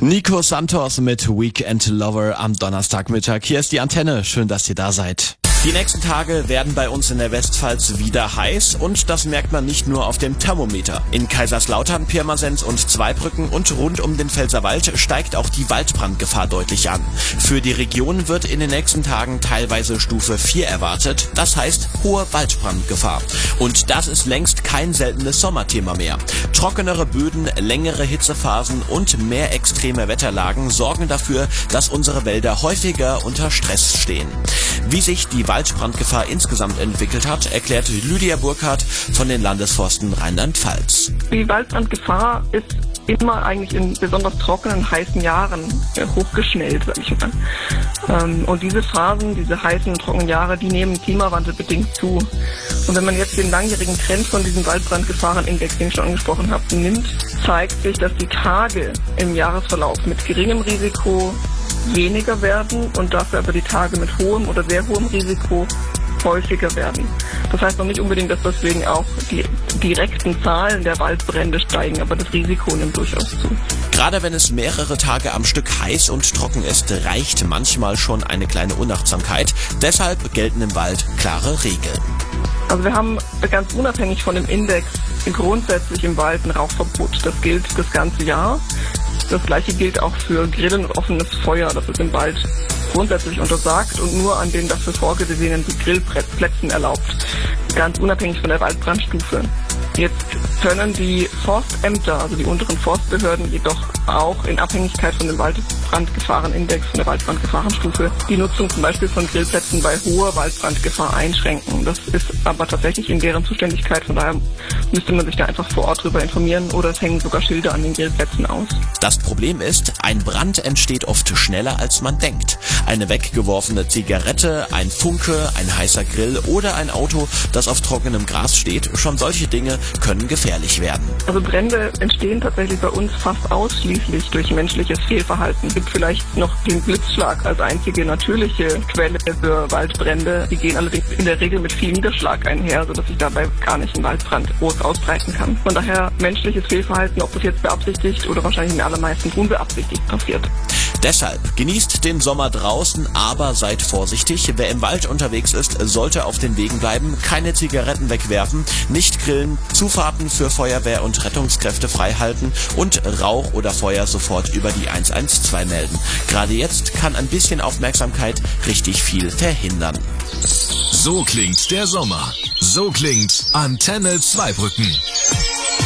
Nico Santos mit Weekend Lover am Donnerstagmittag. Hier ist die Antenne. Schön, dass ihr da seid. Die nächsten Tage werden bei uns in der Westpfalz wieder heiß und das merkt man nicht nur auf dem Thermometer. In Kaiserslautern, Pirmasens und Zweibrücken und rund um den Pfälzerwald steigt auch die Waldbrandgefahr deutlich an. Für die Region wird in den nächsten Tagen teilweise Stufe 4 erwartet, das heißt hohe Waldbrandgefahr. Und das ist längst kein seltenes Sommerthema mehr. Trockenere Böden, längere Hitzephasen und mehr extreme Wetterlagen sorgen dafür, dass unsere Wälder häufiger unter Stress stehen. Wie sich die Waldbrandgefahr insgesamt entwickelt hat, erklärt Lydia Burkhardt von den Landesforsten Rheinland-Pfalz. Die Waldbrandgefahr ist immer eigentlich in besonders trockenen, heißen Jahren hochgeschnellt, sag ich mal. Und diese Phasen, diese heißen, trockenen Jahre, die nehmen klimawandelbedingt zu. Und wenn man jetzt den langjährigen Trend von diesem Waldbrandgefahrenindex, den ich schon angesprochen habe, nimmt, zeigt sich, dass die Tage im Jahresverlauf mit geringem Risiko weniger werden und dafür aber die Tage mit hohem oder sehr hohem Risiko häufiger werden. Das heißt noch nicht unbedingt, dass deswegen auch die direkten Zahlen der Waldbrände steigen, aber das Risiko nimmt durchaus zu. Gerade wenn es mehrere Tage am Stück heiß und trocken ist, reicht manchmal schon eine kleine Unachtsamkeit. Deshalb gelten im Wald klare Regeln. Also wir haben ganz unabhängig von dem Index grundsätzlich im Wald ein Rauchverbot. Das gilt das ganze Jahr. Das Gleiche gilt auch für Grillen und offenes Feuer. Das ist im Wald grundsätzlich untersagt und nur an den dafür vorgesehenen Grillplätzen erlaubt. Ganz unabhängig von der Waldbrandstufe. Jetzt können die Forstämter, also die unteren Forstbehörden, jedoch auch in Abhängigkeit von dem Waldbrandgefahrenindex, von der Waldbrandgefahrenstufe, die Nutzung zum Beispiel von Grillplätzen bei hoher Waldbrandgefahr einschränken. Das ist aber tatsächlich in deren Zuständigkeit, von daher müsste man sich da einfach vor Ort darüber informieren oder es hängen sogar Schilder an den Grillplätzen aus. Das Problem ist, ein Brand entsteht oft schneller als man denkt. Eine weggeworfene Zigarette, ein Funke, ein heißer Grill oder ein Auto, das auf trockenem Gras steht, schon solche Dinge können gefährlich werden. Also Brände entstehen tatsächlich bei uns fast ausschließlich durch menschliches Fehlverhalten. Es gibt vielleicht noch den Blitzschlag als einzige natürliche Quelle für Waldbrände. Die gehen allerdings in der Regel mit viel Niederschlag einher, sodass sich dabei gar nicht ein Waldbrand groß ausbreiten kann. Von daher menschliches Fehlverhalten, ob das jetzt beabsichtigt oder wahrscheinlich in den allermeisten unbeabsichtigt passiert. Deshalb genießt den Sommer draußen, aber seid vorsichtig. Wer im Wald unterwegs ist, sollte auf den Wegen bleiben, keine Zigaretten wegwerfen, nicht grillen, Zufahrten für Feuerwehr und Rettungskräfte freihalten und Rauch oder Feuer sofort über die 112 melden. Gerade jetzt kann ein bisschen Aufmerksamkeit richtig viel verhindern. So klingt der Sommer. So klingt Antenne Zweibrücken.